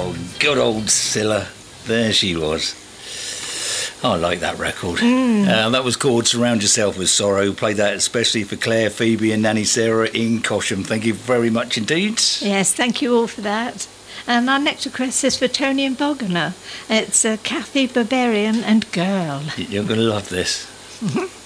Oh, good old Scylla. There she was. I like that record. That was called Surround Yourself with Sorrow. Played that especially for Claire, Phoebe and Nanny Sarah in Cosham. Thank you very much indeed. Yes, thank you all for that. And our next request is for Tony and Bognor. It's Kathy, Barbarian and Girl. You're going to love this.